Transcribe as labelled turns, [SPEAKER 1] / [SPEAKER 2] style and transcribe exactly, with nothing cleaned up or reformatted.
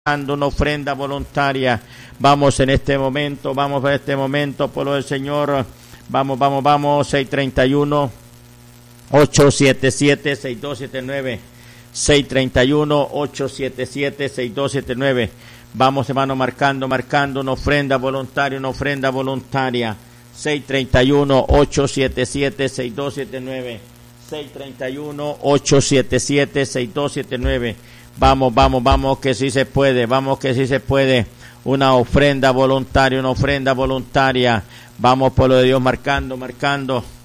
[SPEAKER 1] dando una ofrenda voluntaria. Vamos en este momento, vamos en este momento, pueblo del Señor. Vamos, vamos, vamos, seis treinta y uno, ocho siete siete, seis dos siete nueve. seis treinta y uno, ocho siete siete, seis dos siete nueve. Vamos, hermano, marcando, marcando una ofrenda voluntaria, una ofrenda voluntaria. seis treinta y uno, ocho siete siete, seis dos siete nueve. seis treinta y uno, ocho siete siete, seis dos siete nueve. Vamos, vamos, vamos, que sí se puede, vamos, que sí se puede. Una ofrenda voluntaria, una ofrenda voluntaria. Vamos, pueblo de Dios, marcando, marcando.